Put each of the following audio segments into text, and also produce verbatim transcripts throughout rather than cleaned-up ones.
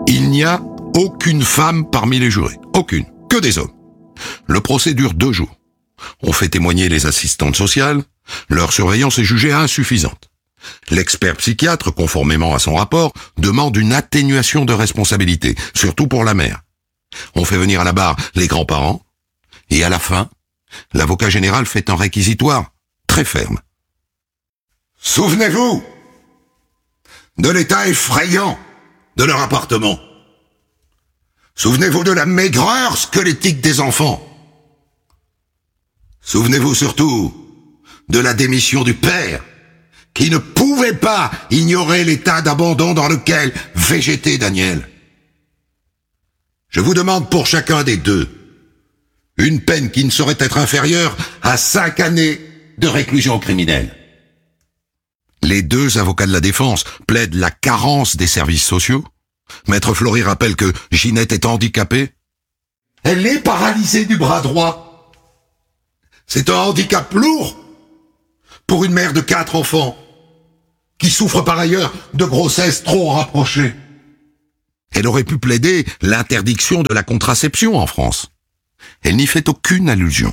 Il n'y a aucune femme parmi les jurés. Aucune. Que des hommes. Le procès dure deux jours. On fait témoigner les assistantes sociales. Leur surveillance est jugée insuffisante. L'expert psychiatre, conformément à son rapport, demande une atténuation de responsabilité, surtout pour la mère. On fait venir à la barre les grands-parents. Et à la fin, l'avocat général fait un réquisitoire très ferme. Souvenez-vous de l'état effrayant de leur appartement. Souvenez-vous de la maigreur squelettique des enfants. Souvenez-vous surtout de la démission du père, qui ne pouvait pas ignorer l'état d'abandon dans lequel végétait Daniel. Je vous demande pour chacun des deux une peine qui ne saurait être inférieure à cinq années de réclusion criminelle. Les deux avocats de la défense plaident la carence des services sociaux. Maître Flory rappelle que Ginette est handicapée. Elle est paralysée du bras droit. C'est un handicap lourd pour une mère de quatre enfants, qui souffre par ailleurs de grossesse trop rapprochée. Elle aurait pu plaider l'interdiction de la contraception en France. Elle n'y fait aucune allusion.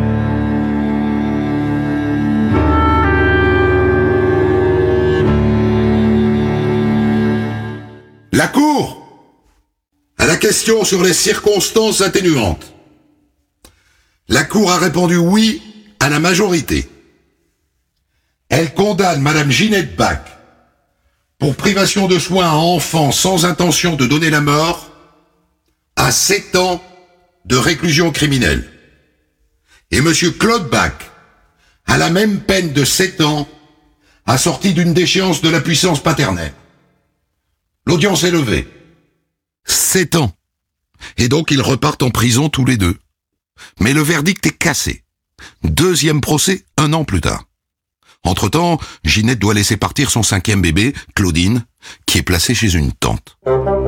La Cour, à la question sur les circonstances atténuantes, la Cour a répondu oui à la majorité. Elle condamne Madame Ginette Bach pour privation de soins à enfants sans intention de donner la mort à sept ans de réclusion criminelle. Et Monsieur Claude Bach a la même peine de sept ans assortie d'une déchéance de la puissance paternelle. L'audience est levée. Sept ans. Et donc ils repartent en prison tous les deux. Mais le verdict est cassé. Deuxième procès, un an plus tard. Entre-temps, Ginette doit laisser partir son cinquième bébé, Claudine, qui est placée chez une tante.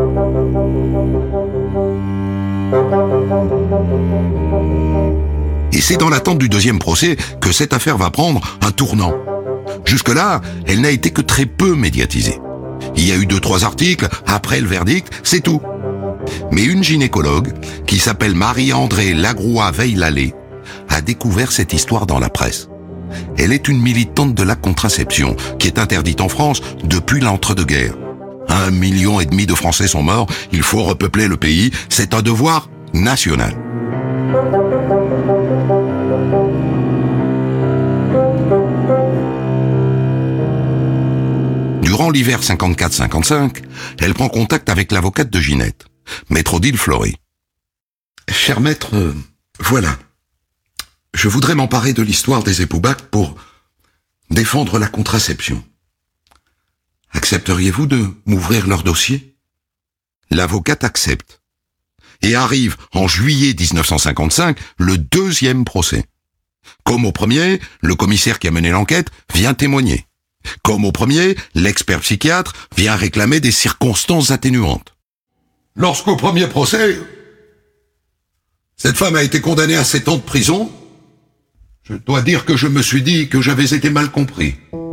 Et c'est dans l'attente du deuxième procès que cette affaire va prendre un tournant. Jusque-là, elle n'a été que très peu médiatisée. Il y a eu deux, trois articles, après le verdict, c'est tout. Mais une gynécologue, qui s'appelle Marie-André Lagroua-Veil-Lallet, a découvert cette histoire dans la presse. Elle est une militante de la contraception, qui est interdite en France depuis l'entre-deux-guerres. Un million et demi de Français sont morts, il faut repeupler le pays, c'est un devoir national. Durant l'hiver cinquante-quatre cinquante-cinq, elle prend contact avec l'avocate de Ginette, Maître Odile Flory. « Cher maître, euh, voilà. Je voudrais m'emparer de l'histoire des époux Bach pour défendre la contraception. Accepteriez-vous de m'ouvrir leur dossier ?» L'avocate accepte. Et arrive, en juillet dix-neuf cent cinquante-cinq, le deuxième procès. Comme au premier, le commissaire qui a mené l'enquête vient témoigner. Comme au premier, l'expert psychiatre vient réclamer des circonstances atténuantes. Lorsqu'au premier procès, cette femme a été condamnée à sept ans de prison, je dois dire que je me suis dit que j'avais été mal compris.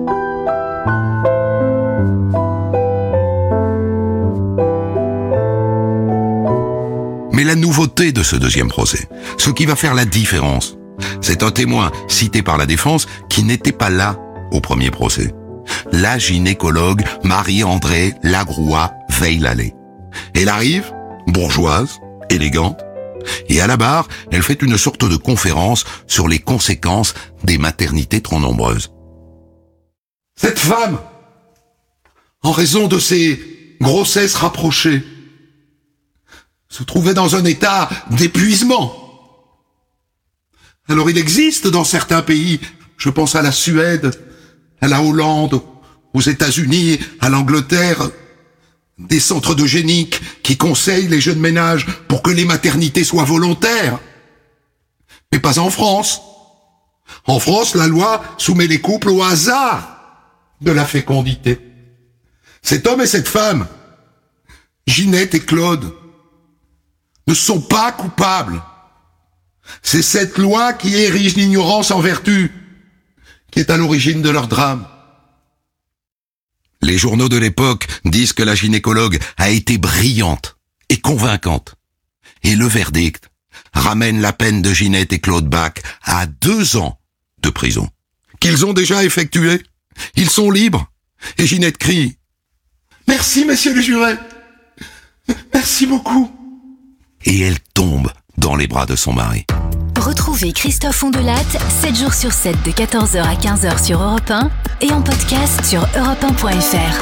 Mais la nouveauté de ce deuxième procès, ce qui va faire la différence, c'est un témoin cité par la défense qui n'était pas là au premier procès. La gynécologue Marie-André Lagroua-Veil-Lallet. Elle arrive, bourgeoise, élégante, et à la barre, elle fait une sorte de conférence sur les conséquences des maternités trop nombreuses. Cette femme, en raison de ses grossesses rapprochées, se trouvait dans un état d'épuisement. Alors il existe dans certains pays, je pense à la Suède, à la Hollande, aux États-Unis, à l'Angleterre, des centres d'eugénique qui conseillent les jeunes ménages pour que les maternités soient volontaires. Mais pas en France. En France, la loi soumet les couples au hasard de la fécondité. Cet homme et cette femme, Ginette et Claude, ne sont pas coupables. C'est cette loi qui érige l'ignorance en vertu qui est à l'origine de leur drame. Les journaux de l'époque disent que la gynécologue a été brillante et convaincante. Et le verdict ramène la peine de Ginette et Claude Bach à deux ans de prison. Qu'ils ont déjà effectué. Ils sont libres. Et Ginette crie « Merci, messieurs les jurés. Merci beaucoup. » Et elle tombe dans les bras de son mari. Retrouvez Christophe Ondelat, sept jours sur sept de quatorze heures à quinze heures sur Europe un et en podcast sur europe un point f r.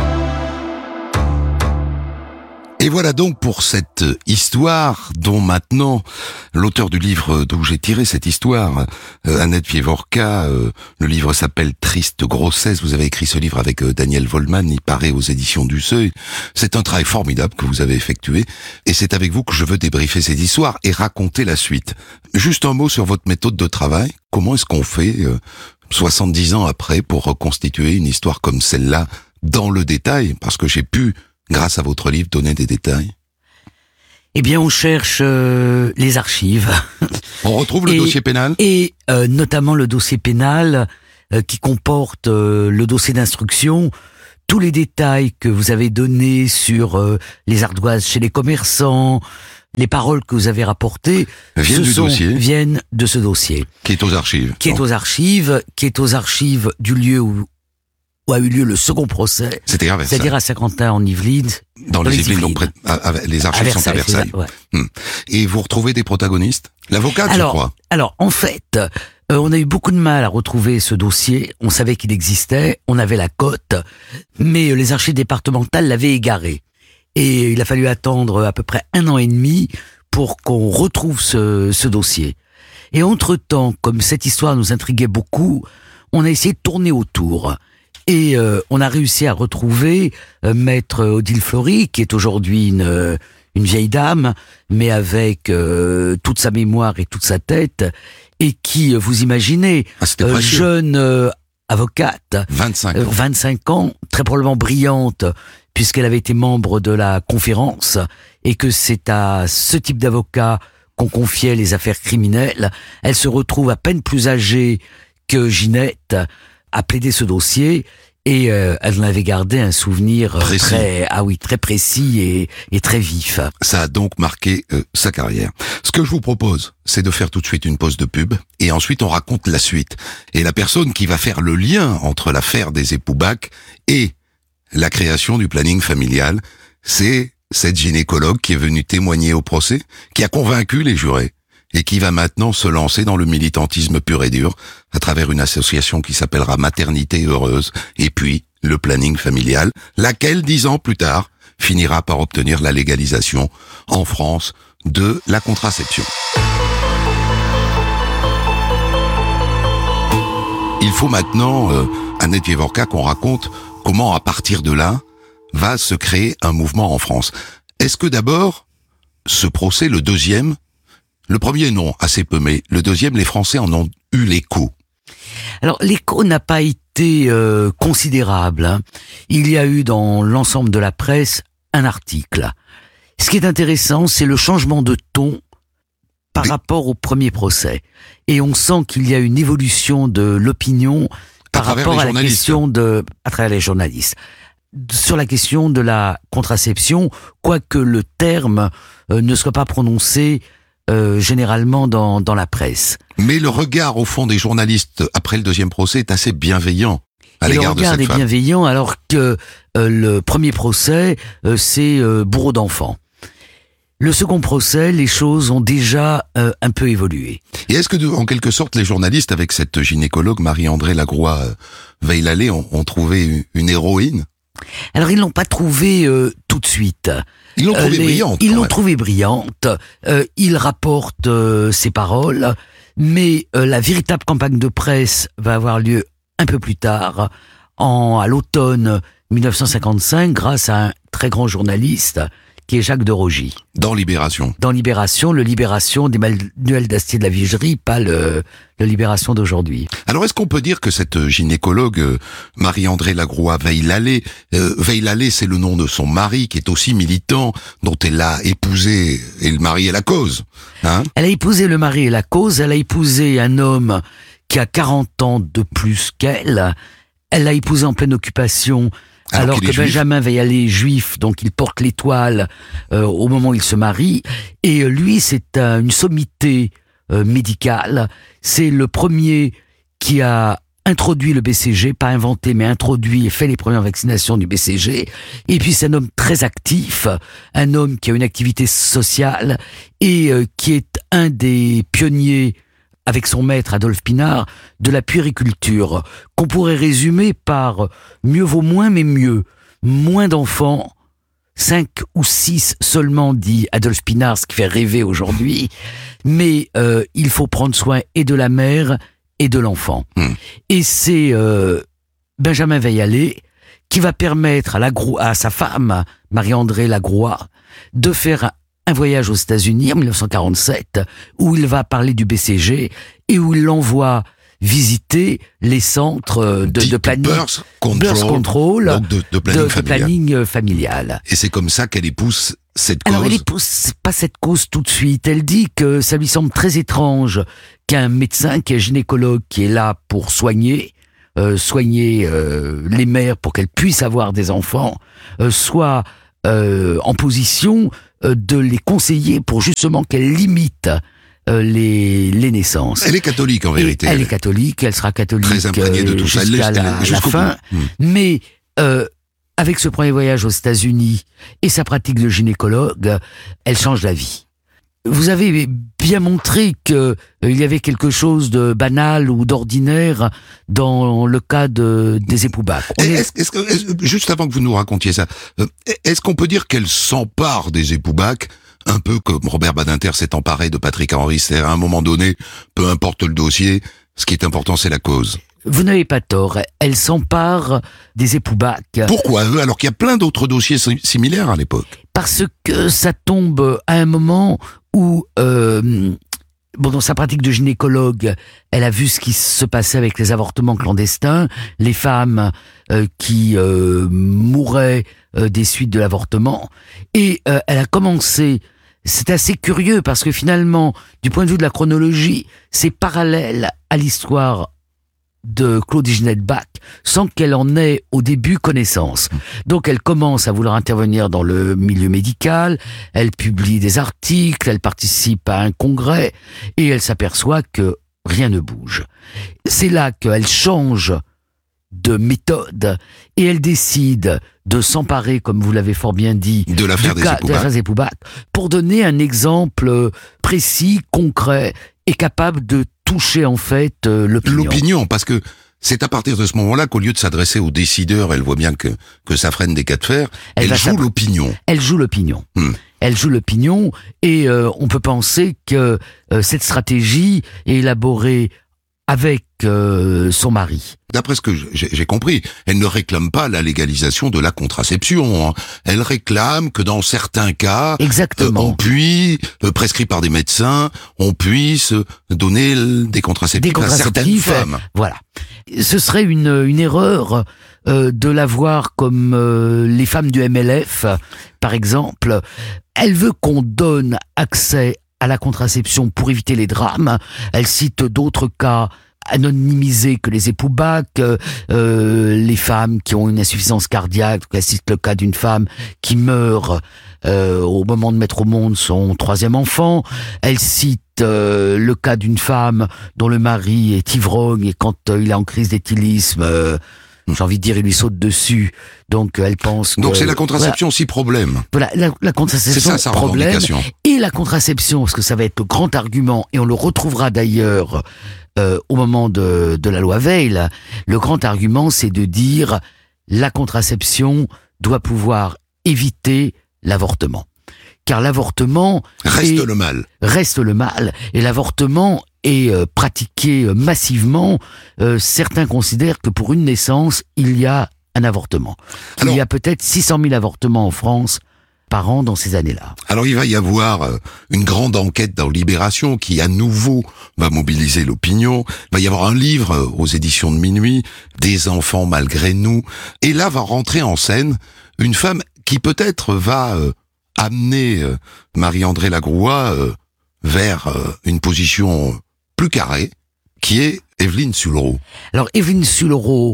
Et voilà donc pour cette histoire dont maintenant l'auteur du livre d'où j'ai tiré cette histoire, euh, Annette Pievorka, euh, le livre s'appelle Triste grossesse. Vous avez écrit ce livre avec euh, Daniel Vollmann, il paraît aux éditions du Seuil. C'est un travail formidable que vous avez effectué et c'est avec vous que je veux débriefer cette histoire et raconter la suite. Juste un mot sur votre méthode de travail. Comment est-ce qu'on fait euh, soixante-dix ans après pour reconstituer une histoire comme celle-là dans le détail? Parce que j'ai pu, grâce à votre livre, donner des détails. Eh bien, on cherche euh, les archives. On retrouve le et, dossier pénal Et euh, notamment le dossier pénal euh, qui comporte euh, le dossier d'instruction, tous les détails que vous avez donnés sur euh, les ardoises chez les commerçants, les paroles que vous avez rapportées, viennent du sont, dossier. viennent de ce dossier. Qui est aux archives. Qui est aux archives, qui est aux archives du lieu où où a eu lieu le second procès, c'est-à-dire à, c'est-à-dire à Saint-Quentin en Yvelines. Dans, dans les Yvelines, donc près, à, à, les archives à sont à Versailles. Ouais. Hum. Et vous retrouvez des protagonistes? L'avocate, alors, je crois. Alors, en fait, euh, on a eu beaucoup de mal à retrouver ce dossier. On savait qu'il existait, on avait la cote, mais les archives départementales l'avaient égaré. Et il a fallu attendre à peu près un an et demi pour qu'on retrouve ce, ce dossier. Et entre-temps, comme cette histoire nous intriguait beaucoup, on a essayé de tourner autour. Et euh, on a réussi à retrouver euh, maître Odile Fleury, qui est aujourd'hui une, euh, une vieille dame, mais avec euh, toute sa mémoire et toute sa tête, et qui, vous imaginez, ah, euh, jeune euh, avocate, vingt-cinq ans. Euh, vingt-cinq ans, très probablement brillante, puisqu'elle avait été membre de la conférence, et que c'est à ce type d'avocat qu'on confiait les affaires criminelles. Elle se retrouve à peine plus âgée que Ginette, a plaidé ce dossier et euh, elle en avait gardé un souvenir précis. très ah oui très précis et, et très vif. Ça a donc marqué euh, sa carrière. Ce que je vous propose, c'est de faire tout de suite une pause de pub et ensuite on raconte la suite. Et la personne qui va faire le lien entre l'affaire des époux Bach et la création du planning familial, c'est cette gynécologue qui est venue témoigner au procès, qui a convaincu les jurés et qui va maintenant se lancer dans le militantisme pur et dur à travers une association qui s'appellera Maternité Heureuse et puis le planning familial, laquelle, dix ans plus tard, finira par obtenir la légalisation en France de la contraception. Il faut maintenant, euh, Annette Pievorka, qu'on raconte comment, à partir de là, va se créer un mouvement en France. Est-ce que d'abord, ce procès, le deuxième, le premier, non, assez peu, mais le deuxième, les Français en ont eu l'écho. Alors, l'écho n'a pas été euh, considérable. Hein. Il y a eu dans l'ensemble de la presse un article. Ce qui est intéressant, c'est le changement de ton par mais... rapport au premier procès. Et on sent qu'il y a une évolution de l'opinion par rapport à la question de... à travers les journalistes. Sur la question de la contraception, quoique le terme euh, ne soit pas prononcé Euh, généralement dans, dans la presse. Mais le regard au fond des journalistes après le deuxième procès est assez bienveillant à l'égard de cette femme. Le regard est bienveillant alors que euh, le premier procès, euh, c'est euh, bourreau d'enfants. Le second procès, les choses ont déjà euh, un peu évolué. Et est-ce que, en quelque sorte, les journalistes, avec cette gynécologue Marie-André Lagroix euh, Veil-Lallet, ont, ont trouvé une héroïne? Alors, ils l'ont pas trouvée euh, tout de suite. Ils l'ont trouvée euh, brillante. Ils l'ont trouvée brillante. Euh, ils rapportent euh, ses paroles, mais euh, la véritable campagne de presse va avoir lieu un peu plus tard, en, à l'automne mille neuf cent cinquante-cinq, grâce à un très grand journaliste qui est Jacques de Rogy. Dans Libération. Dans Libération, le Libération des manuels d'Astier de la Vigerie, pas le, le Libération d'aujourd'hui. Alors, est-ce qu'on peut dire que cette gynécologue, euh, Marie-André Lagroix Veil-Lallet, euh, Veil-Lallet, c'est le nom de son mari, qui est aussi militant, dont elle a épousé, et le mari est la cause, hein? Elle a épousé le mari et la cause, elle a épousé un homme qui a quarante ans de plus qu'elle, elle l'a épousé en pleine occupation Alors, Alors que Benjamin Veilhallet, juif, donc il porte l'étoile euh, au moment où il se marie. Et euh, lui, c'est euh, une sommité euh, médicale. C'est le premier qui a introduit le B C G, pas inventé, mais introduit et fait les premières vaccinations du B C G. Et puis c'est un homme très actif, un homme qui a une activité sociale et euh, qui est un des pionniers, avec son maître Adolphe Pinard, de la puériculture, qu'on pourrait résumer par mieux vaut moins, mais mieux. Moins d'enfants, cinq ou six seulement, dit Adolphe Pinard, ce qui fait rêver aujourd'hui, mais euh, il faut prendre soin et de la mère et de l'enfant. Mmh. Et c'est euh, Benjamin Veilhallet qui va permettre à, la Gro- à sa femme, Marie-Andrée Lagroix, de faire un voyage aux États-Unis en dix-neuf cent quarante-sept, où il va parler du B C G et où il l'envoie visiter les centres de, de planning, birth control, birth control donc de, de planning, de, familial. de planning familial. Et c'est comme ça qu'elle épouse cette cause. Alors elle épouse pas cette cause tout de suite. Elle dit que ça lui semble très étrange qu'un médecin, qui est gynécologue, qui est là pour soigner, euh, soigner euh, les mères pour qu'elles puissent avoir des enfants, euh, soit euh, en position euh, de les conseiller pour justement qu'elles limitent euh, les, les naissances. Elle est catholique en vérité. Et elle est catholique, elle sera catholique très imprégnée de tout ça. jusqu'à la, la fin. Mmh. Mais euh, avec ce premier voyage aux États-Unis et sa pratique de gynécologue, elle change la vie. Vous avez bien montré qu'il euh, y avait quelque chose de banal ou d'ordinaire dans le cas de, des époux Bach. Est... Est-ce, est-ce que, est-ce, juste avant que vous nous racontiez ça, est-ce qu'on peut dire qu'elle s'empare des époux Bach, un peu comme Robert Badinter s'est emparé de Patrick Henry, c'est-à-dire à un moment donné, peu importe le dossier, ce qui est important c'est la cause. Vous n'avez pas tort, elle s'empare des époux Bach. Pourquoi eux, alors qu'il y a plein d'autres dossiers similaires à l'époque? Parce que ça tombe à un moment où, euh, bon, dans sa pratique de gynécologue, elle a vu ce qui se passait avec les avortements clandestins, les femmes euh, qui euh, mouraient euh, des suites de l'avortement, et euh, elle a commencé. C'est assez curieux parce que finalement, du point de vue de la chronologie, c'est parallèle à l'histoire de Claudie Ginette Bach, sans qu'elle en ait au début connaissance. Donc elle commence à vouloir intervenir dans le milieu médical, elle publie des articles, elle participe à un congrès, et elle s'aperçoit que rien ne bouge. C'est là qu'elle change de méthode, et elle décide de s'emparer, comme vous l'avez fort bien dit, de l'affaire des époux Bach, époux Bach, pour donner un exemple précis, concret, et capable de toucher en fait euh, l'opinion. L'opinion, parce que c'est à partir de ce moment-là qu'au lieu de s'adresser aux décideurs, elle voit bien que que ça freine des cas de fer, elle, elle joue s'app... l'opinion. Elle joue l'opinion. Hmm. Elle joue l'opinion, et euh, on peut penser que euh, cette stratégie est élaborée avec euh, son mari. D'après ce que j'ai, j'ai compris, elle ne réclame pas la légalisation de la contraception. Hein. Elle réclame que dans certains cas, exactement, euh, on puisse, euh, prescrit par des médecins, on puisse donner des contraceptifs, des contraceptifs à certaines femmes. Voilà. Ce serait une, une erreur euh, de la voir comme euh, les femmes du M L F, par exemple. Elle veut qu'on donne accès à la contraception pour éviter les drames. Elle cite d'autres cas anonymisés que les époux Bach, euh, les femmes qui ont une insuffisance cardiaque. Elle cite le cas d'une femme qui meurt euh, au moment de mettre au monde son troisième enfant. Elle cite euh, le cas d'une femme dont le mari est ivrogne, et quand euh, il est en crise d'éthylisme, euh, j'ai envie de dire, il lui saute dessus. Donc, elle pense que... Donc, c'est la contraception voilà, aussi problème. Voilà, la, la contraception, c'est ça, sa problème. revendication. Et la contraception, parce que ça va être le grand argument, et on le retrouvera d'ailleurs euh, au moment de, de la loi Veil. Le grand argument, c'est de dire la contraception doit pouvoir éviter l'avortement. Car l'avortement... Reste est, le mal. Reste le mal. Et l'avortement est euh, pratiqué euh, massivement. Euh, certains considèrent que pour une naissance, il y a un avortement. Alors, il y a peut-être six cent mille avortements en France par an dans ces années-là. Alors il va y avoir euh, une grande enquête dans Libération qui à nouveau va mobiliser l'opinion. Il va y avoir un livre euh, aux éditions de Minuit, Des enfants malgré nous. Et là va rentrer en scène une femme qui peut-être va... Euh, amener euh, Marie-Andrée Lagroix euh, vers euh, une position plus carrée, qui est Évelyne Sullereau. Alors Évelyne Sullereau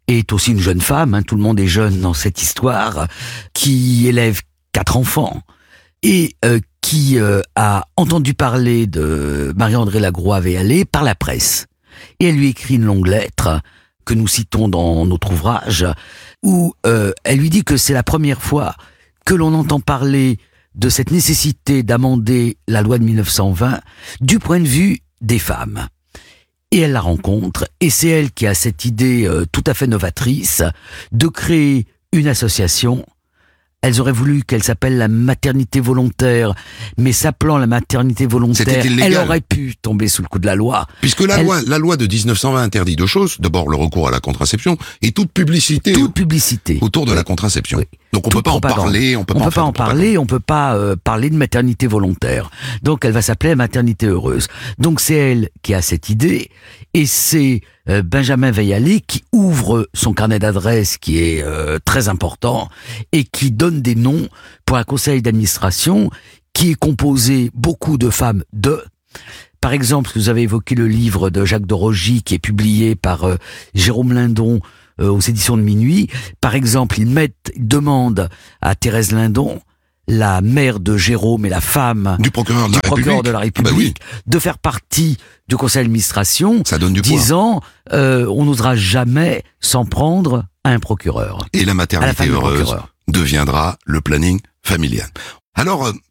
est aussi une jeune femme, hein, tout le monde est jeune dans cette histoire, qui élève quatre enfants et euh, qui euh, a entendu parler de Marie-André Lagroix-Vallée par la presse. Et elle lui écrit une longue lettre que nous citons dans notre ouvrage, où euh, elle lui dit que c'est la première fois que l'on entend parler de cette nécessité d'amender la loi de mille neuf cent vingt du point de vue des femmes. Et elle la rencontre, et c'est elle qui a cette idée euh, tout à fait novatrice de créer une association. Elles auraient voulu qu'elle s'appelle la maternité volontaire, mais s'appelant la maternité volontaire, elle aurait pu tomber sous le coup de la loi. Puisque la elle... loi, la loi de dix-neuf cent vingt interdit deux choses. D'abord, le recours à la contraception et toute publicité, toute publicité autour de oui. la contraception. Oui. Donc on toute peut pas en propagande. parler, on peut on pas peut en, pas en parler, on peut pas euh, parler de maternité volontaire. Donc elle va s'appeler la maternité heureuse. Donc c'est elle qui a cette idée, et c'est euh, Benjamin Veillali qui ouvre son carnet d'adresses qui est euh, très important et qui donne des noms pour un conseil d'administration qui est composé beaucoup de femmes de. Par exemple, vous avez évoqué le livre de Jacques de Rogy qui est publié par euh, Jérôme Lindon euh, aux éditions de Minuit. Par exemple, ils mettent, ils demandent à Thérèse Lindon, la mère de Jérôme et la femme du procureur de la du procureur République, de la République bah oui. de faire partie du conseil d'administration, ça donne du disant euh, on n'osera jamais s'en prendre à un procureur. Et la maternité à la heureuse procureur. deviendra le planning familial. Alors,